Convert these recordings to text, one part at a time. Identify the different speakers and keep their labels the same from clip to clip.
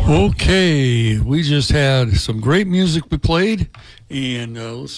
Speaker 1: Okay, we just had some great music we played, and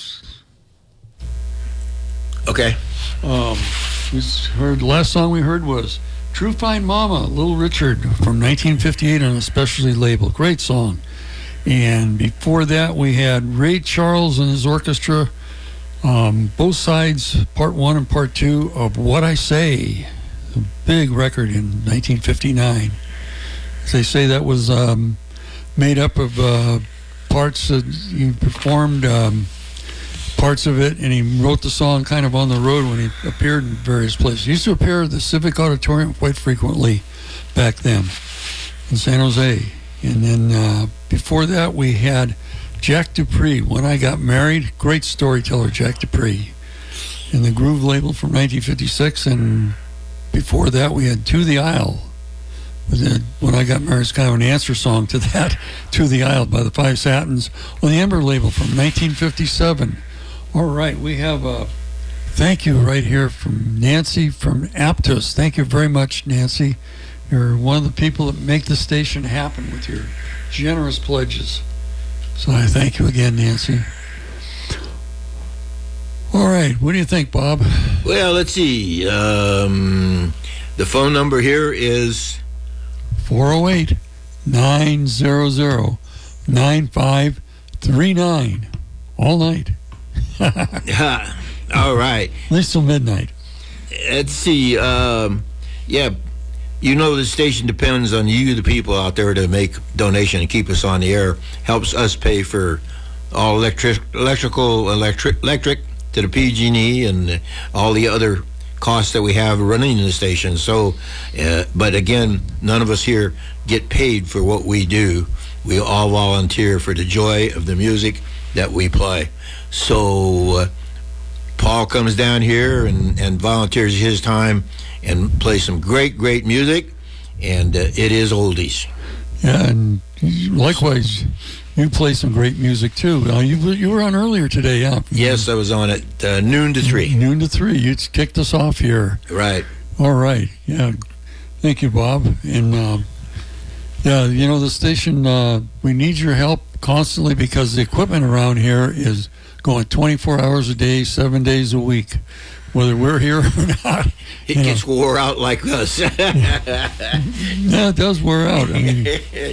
Speaker 2: Okay.
Speaker 1: We heard the last song we heard was "True Fine Mama," Little Richard from 1958 on a specialty label. Great song. And before that, we had Ray Charles and his orchestra, both sides, part one and part two of "What I Say," a big record in 1959. They say that was made up of parts that he performed parts of it, and he wrote the song kind of on the road when he appeared in various places. He used to appear at the Civic Auditorium quite frequently back then in San Jose. And then before that, we had Jack Dupree, "When I Got Married." Great storyteller, Jack Dupree, in the Groove label from 1956. And before that, we had "To the Aisle." "When I Got Married" is kind of an answer song to that, "To the Aisle" by the Five Satins on the Ember label from 1957. All right, we have a thank you right here from Nancy from Aptos. Thank you very much, Nancy. You're one of the people that make the station happen with your generous pledges. So I thank you again, Nancy. All right, what do you think, Bob?
Speaker 2: Well, let's see. The phone number here is
Speaker 1: 408-900-9539. All night.
Speaker 2: All right.
Speaker 1: At least till midnight.
Speaker 2: Let's see. Yeah, you know the station depends on you, the people out there, to make donation and keep us on the air. Helps us pay for all electric to the PG&E and all the other costs that we have running the station. So, but again, none of us here get paid for what we do. We all volunteer for the joy of the music that we play. So Paul comes down here and volunteers his time and plays some great music, and it is oldies.
Speaker 1: Yeah, and likewise, you play some great music too. You were on earlier today, yeah?
Speaker 2: Yes, I was on at noon to 3.
Speaker 1: Noon to 3. You kicked us off here.
Speaker 2: Right.
Speaker 1: All right. Yeah. Thank you, Bob. And yeah, you know, the station, we need your help constantly because the equipment around here is going 24 hours a day, 7 days a week, whether we're here or not.
Speaker 2: It gets wore out like us.
Speaker 1: Yeah, it does wear out. I mean,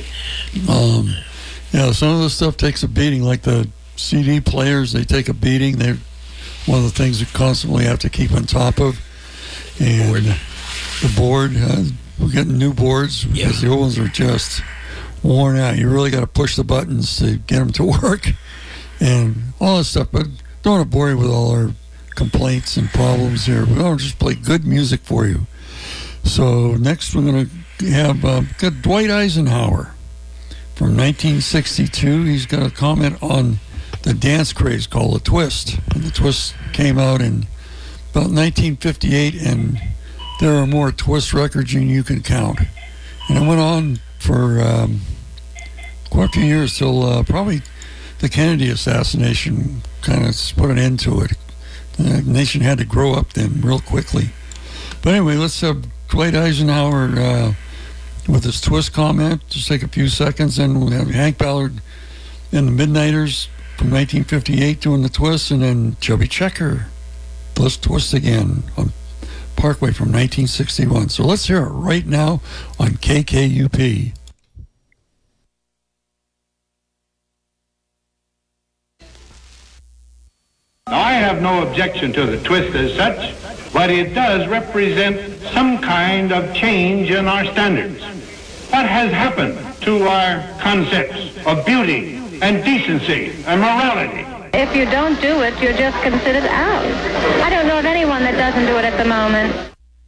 Speaker 1: yeah, some of the stuff takes a beating, like the CD players, they take a beating. They're one of the things that constantly have to keep on top of. And the board, we're getting new boards because the old ones are just worn out. You really got to push the buttons to get them to work and all that stuff. But don't want to bore you with all our complaints and problems here. We want to just play good music for you. So next we're going to have got Dwight Eisenhower from 1962. He's got a comment on the dance craze called The Twist. And The Twist came out in about 1958, and there are more Twist records than you can count. And it went on for quite a few years till probably the Kennedy assassination kind of put an end to it. The nation had to grow up then real quickly. But anyway, let's have Dwight Eisenhower with his Twist comment. Just take a few seconds, and we'll have Hank Ballard and the Midnighters from 1958 doing the Twist, and then Chubby Checker plus Twist again on Parkway from 1961. So let's hear it right now on KKUP.
Speaker 3: Now, I have no objection to the Twist as such, but it does represent some kind of change in our standards. What has happened to our concepts of beauty and decency and morality?
Speaker 4: If you don't do it, you're just considered out. I don't know of anyone that doesn't do it at the moment.